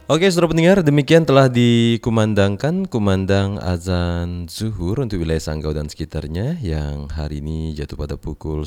Oke, saudara pendengar, demikian telah dikumandangkan kumandang azan zuhur untuk wilayah Sanggau dan sekitarnya yang hari ini jatuh pada pukul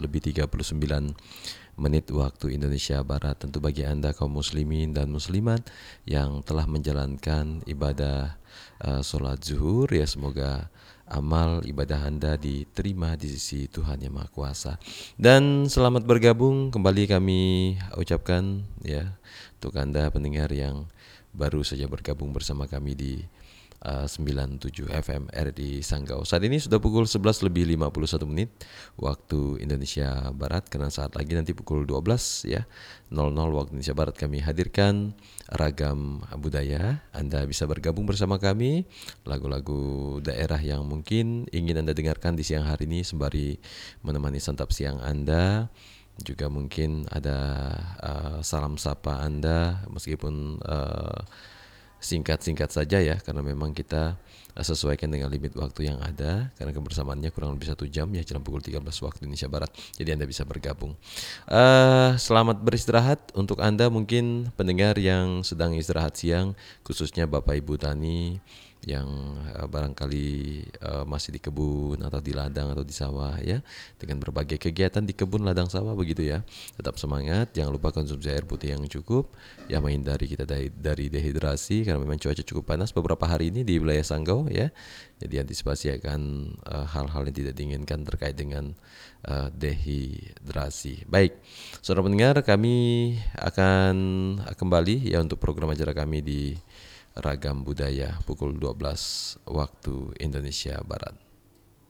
11:39 waktu Indonesia Barat. Tentu bagi Anda kaum muslimin dan muslimat yang telah menjalankan ibadah sholat zuhur, ya semoga amal ibadah Anda diterima di sisi Tuhan Yang Maha Kuasa. Dan selamat bergabung kembali kami ucapkan ya untuk Anda pendengar yang baru saja bergabung bersama kami di 97 FM RRI Sanggau. Saat ini sudah pukul 11:51 waktu Indonesia Barat, karena saat lagi nanti pukul 12 ya 00 waktu Indonesia Barat kami hadirkan ragam budaya. Anda bisa bergabung bersama kami, lagu-lagu daerah yang mungkin ingin Anda dengarkan di siang hari ini sembari menemani santap siang Anda. Juga mungkin ada salam sapa Anda, meskipun singkat-singkat saja ya, karena memang kita sesuaikan dengan limit waktu yang ada, karena kebersamaannya kurang lebih 1 jam ya, jam pukul 13 waktu Indonesia Barat. Jadi Anda bisa bergabung. Selamat beristirahat untuk Anda mungkin pendengar yang sedang istirahat siang, khususnya Bapak Ibu Tani yang barangkali masih di kebun atau di ladang atau di sawah ya, dengan berbagai kegiatan di kebun, ladang, sawah begitu ya. Tetap semangat, jangan lupa konsumsi air putih yang cukup ya, menghindari kita dari dehidrasi karena memang cuaca cukup panas beberapa hari ini di wilayah Sanggau ya. Jadi antisipasi akan hal-hal yang tidak diinginkan terkait dengan dehidrasi. Baik, saudara pendengar, kami akan kembali ya untuk program acara kami di Ragam Budaya pukul 12 waktu Indonesia Barat.